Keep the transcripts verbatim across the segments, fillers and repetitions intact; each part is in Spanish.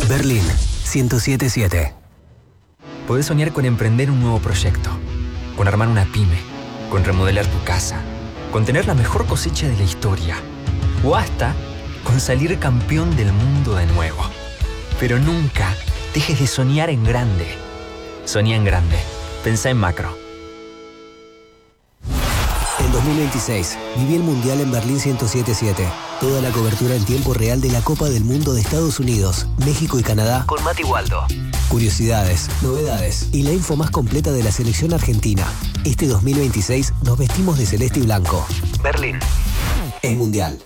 Berlín ciento siete punto siete. Podés soñar con emprender un nuevo proyecto, con armar una pyme, con remodelar tu casa, con tener la mejor cosecha de la historia, o hasta con salir campeón del mundo de nuevo. Pero nunca dejes de soñar en grande. Soñá en grande. Pensá en macro. En dos mil veintiséis, viví el Mundial en Berlín ciento siete punto siete. Toda la cobertura en tiempo real de la Copa del Mundo de Estados Unidos, México y Canadá con Mati Waldo. Curiosidades, novedades y la info más completa de la selección argentina. Este dos mil veintiséis nos vestimos de celeste y blanco. Berlín es Mundial.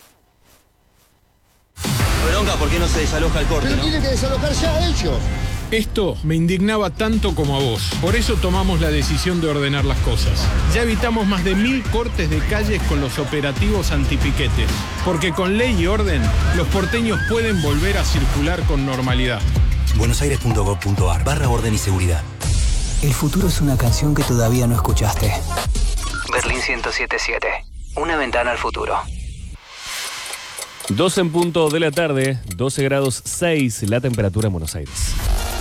Bronca, ¿por qué no se desaloja el corte? Pero ¿no? tienen que desalojarse a ellos. Esto me indignaba tanto como a vos. Por eso tomamos la decisión de ordenar las cosas. Ya evitamos más de mil cortes de calles con los operativos antipiquetes. Porque con ley y orden, los porteños pueden volver a circular con normalidad. buenosaires punto gov punto ar barra orden y seguridad. El futuro es una canción que todavía no escuchaste. Berlín ciento siete punto siete. Una ventana al futuro. dos en punto de la tarde, doce grados seis la temperatura en Buenos Aires.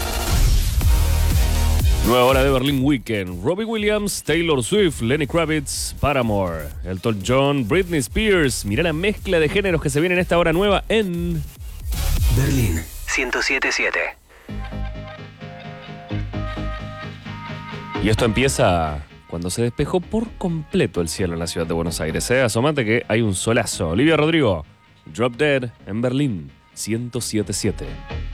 Nueva hora de Berlín Weekend. Robbie Williams, Taylor Swift, Lenny Kravitz, Paramore, Elton John, Britney Spears. Mirá la mezcla de géneros que se viene en esta hora nueva en Berlín ciento siete punto siete. Y esto empieza cuando se despejó por completo el cielo en la ciudad de Buenos Aires. ¿eh? Asomate que hay un solazo. Olivia Rodrigo, Drop Dead en Berlín ciento siete punto siete.